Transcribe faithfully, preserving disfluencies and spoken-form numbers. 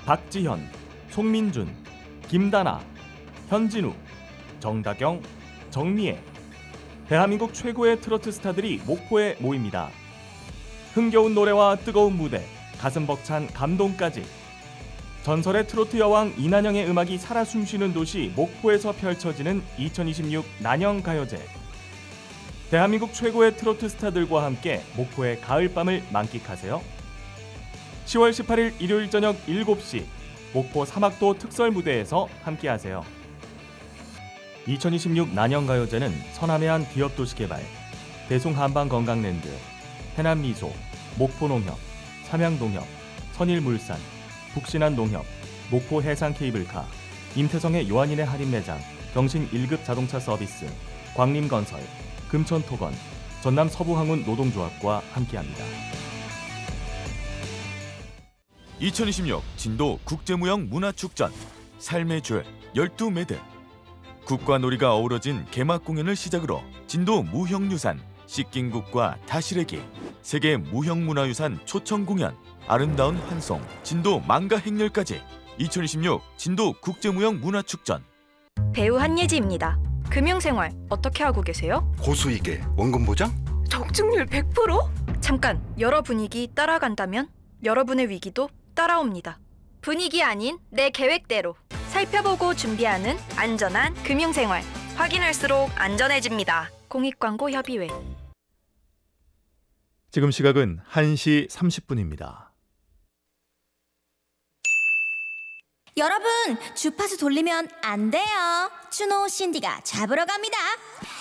박지현, 송민준, 김다나, 현진우, 정다경, 정미애. 대한민국 최고의 트로트 스타들이 목포에 모입니다. 흥겨운 노래와 뜨거운 무대, 가슴 벅찬 감동까지. 전설의 트로트 여왕 이난영의 음악이 살아 숨쉬는 도시 목포에서 펼쳐지는 이천이십육 난영가요제. 대한민국 최고의 트로트 스타들과 함께 목포의 가을밤을 만끽하세요. 시월 십팔일 일요일 저녁 일곱 시 목포 사막도 특설 무대에서 함께하세요. 이천이십육 난영가요제는 서남해안 기업도시개발, 대송한방건강랜드, 해남미소, 목포농협, 삼양농협, 선일물산, 북신한농협, 목포해상케이블카, 임태성의 요한인의 할인매장, 경신 일 급 자동차 서비스, 광림건설, 금천토건, 전남 서부항운 노동조합과 함께합니다. 이천이십육 진도 국제무형 문화축전 삶의 줄 열두 매듭. 국과 놀이가 어우러진 개막 공연을 시작으로 진도 무형유산, 씻긴국과 다시래기, 세계 무형문화유산 초청 공연, 아름다운 환송, 진도 망가 행렬까지 이천이십육 진도 국제무형 문화축전. 배우 한예지입니다. 금융생활 어떻게 하고 계세요? 고수익에 원금 보장? 적중률 백 퍼센트? 잠깐, 여러 분위기 따라간다면 여러분의 위기도 따라옵니다. 분위기 아닌 내 계획대로 살펴보고 준비하는 안전한 금융생활. 확인할수록 안전해집니다. 공익광고협의회. 지금 시각은 한 시 삼십 분입니다. 여러분, 주파수 돌리면 안 돼요. 추노 신디가 잡으러 갑니다.